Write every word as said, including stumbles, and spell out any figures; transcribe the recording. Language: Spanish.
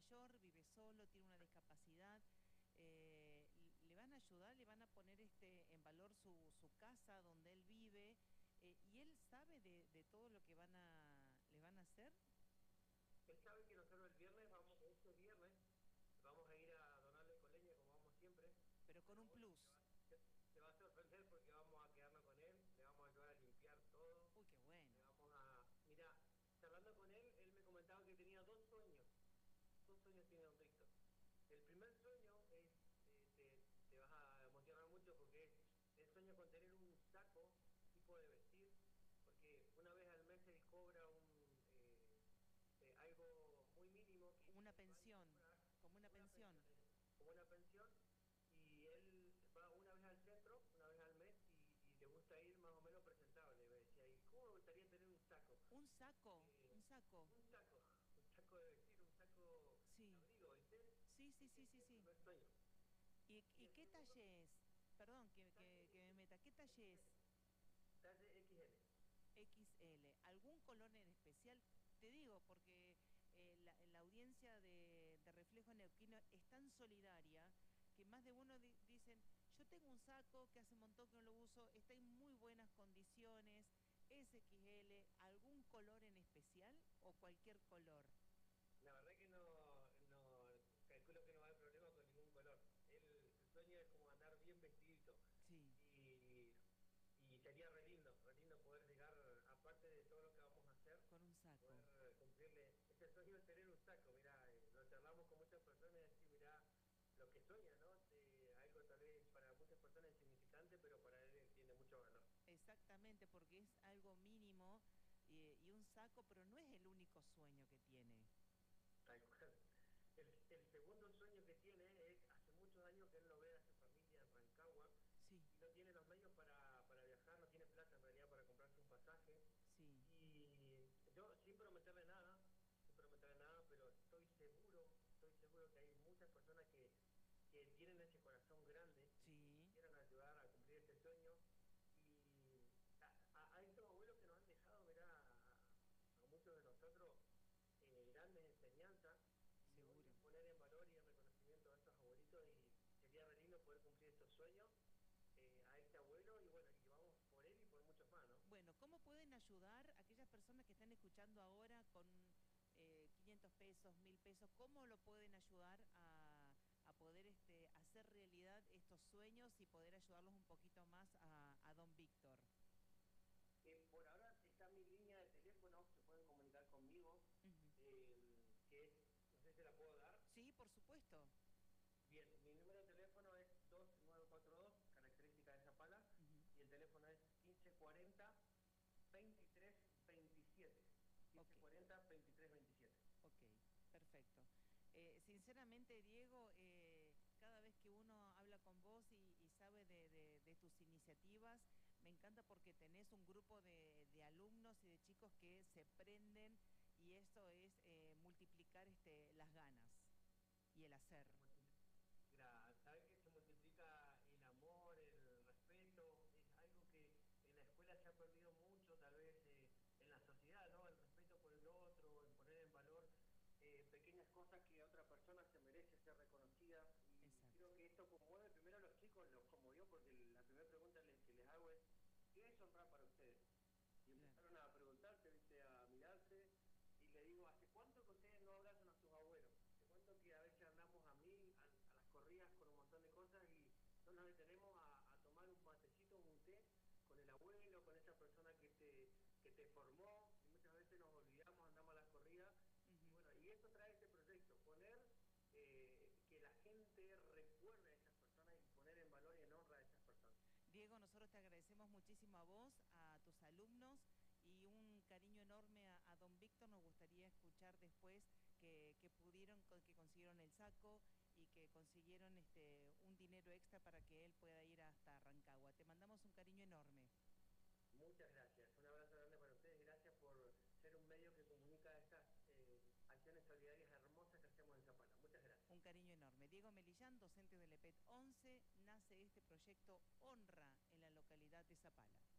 mayor, vive solo, tiene una discapacidad. Eh, le van a ayudar, le van a poner este en valor su, su casa donde él vive, eh, y él sabe de, de todo lo que van a, le van a hacer. Él sabe que nosotros el viernes vamos, este viernes, vamos a ir a donarle con leña como vamos siempre. Pero con Pero un bueno, se plus. va, se, se va a sorprender porque vamos a quedarnos con él, le vamos a ayudar a limpiar todo, Uy, qué le bueno. vamos a... Mira, charlando con él, él me comentaba que tenía dos sueños, dos sueños tiene don Víctor. El primer sueño es, eh, te, te vas a emocionar mucho porque es el sueño con tener un saco tipo de vestir, porque una vez al mes él cobra un... Eh, eh, algo muy mínimo que Como una va a ir a pensión, comprar, como una como una pensión. pensión, eh, como una pensión, y él va una vez al centro, una vez al mes, y, y le gusta ir más o menos presentable. Me decía, ¿y cómo me gustaría tener un saco? Un saco, Eh, un saco. un saco, un saco de vestir, un saco de Sí, abrigo, ¿viste? sí, sí, sí, Ese sí, es el sí. primer sueño. ¿Y, Y y el qué segundo, talle es? Perdón que, que, que talle me meta. ¿Qué talle X L, es? talle X L. X L. ¿Algún color en especial? Te digo, porque eh, la, la audiencia de, de Reflejo Neuquino es tan solidaria que más de uno di- dicen, yo tengo un saco que hace un montón que no lo uso, está en muy buenas condiciones, es X L, ¿algún color en especial o cualquier color? La verdad que no, no calculo que no va a haber problema con ningún color. Él, el sueño es como andar bien vestidito. Sí, Y, y sería re lindo, re lindo poder llegar, aparte de todo lo que vamos a hacer, con un saco. poder cumplirle ese sueño de tener un saco. Mirá, eh, lo charlamos con muchas personas y decir, mirá, lo que sueña, ¿no? De algo tal vez para muchas personas insignificante, pero para él tiene mucho valor. Exactamente, porque es algo mínimo eh, y un saco, pero no es el único sueño que tiene. Tal cual. El, el segundo sueño que tiene es, hace muchos años que él no ve a su familia en Rancagua Sí, y no tiene los medios para, para viajar, no tiene plata en realidad para comprarse un pasaje. sí, Y yo, sin prometerle nada, sin prometerle nada, pero estoy seguro, estoy seguro que hay muchas personas que, que tienen ese corazón grande y que sí. quisieran ayudar a cumplir ese sueño. Y a, a, a estos abuelos que nos han dejado, ver a, a muchos de nosotros, eh, grandes enseñanzas, y hoy Seguro. es poner en valor y en reconocimiento a estos abuelitos, y sería re lindo poder cumplir estos sueños eh, a este abuelo, y bueno, y vamos por él y por muchos más, ¿no? Bueno, ¿cómo pueden ayudar aquellas personas que están escuchando ahora con eh, quinientos pesos, mil pesos? ¿Cómo lo pueden ayudar a, a poder este, hacer realidad estos sueños y poder ayudarlos un poquito más a, a don Víctor? Eh, por ahora está mi línea de teléfono, se pueden comunicar conmigo, Ujú. eh, que es, no sé si la puedo dar. Sí, por supuesto. Bien, mi número de teléfono es dos nueve cuatro dos, característica de Zapala, Ujú. y el teléfono es quince cuarenta veintitrés veintisiete. Ok. quince cuarenta veintitrés veintisiete. Ok, perfecto. Eh, sinceramente, Diego, eh, cada vez que uno habla con vos y, y sabe de, de- de tus iniciativas, me encanta porque tenés un grupo de, de alumnos y de chicos que se prenden y esto es eh, multiplicar este, las ganas y el Se hacer. multiplica, la, ¿sabes que se multiplica el amor, el respeto? Es algo que en la escuela se ha perdido mucho, tal vez eh, en la sociedad, ¿no? El respeto por el otro, el poner en valor eh, pequeñas cosas que otra persona se merece ser reconocida. Y Exacto. creo que esto conmueve primero a los chicos, los conmovió, porque la primera pregunta les- que les hago es, ¿qué es honrar para ustedes? Y Claro. empezaron a preguntarse, ¿viste? A mirarse, y le digo, ¿hace cuánto que ustedes no abrazan a sus abuelos? ¿Hace cuánto que a veces andamos a mil, a, a las corridas con un montón de cosas y no nos detenemos a, a tomar un matecito, un té con el abuelo, con esa persona que te, que te formó? Y muchas veces nos olvidamos, andamos a las corridas. Y Ujú. bueno, y eso trae este proyecto, poner, eh, que la gente recuerde a esas personas y poner en valor y en honra a esas personas. Diego, nosotros te agradecemos muchísimo a vos, a tus alumnos y un cariño enorme a, a don Víctor. Nos gustaría escuchar después que, que pudieron, con- que consiguieron el saco y que consiguieron este, un dinero extra para que él pueda ir hasta Rancagua. Te mandamos un cariño enorme, Muchas gracias, un abrazo grande para ustedes, gracias por ser un medio que comunica estas eh, acciones solidarias hermosas que hacemos en Zapala. Muchas gracias. un cariño enorme. Diego Melillán, docente del E P E T once, nace este proyecto Honra en la localidad de Zapala.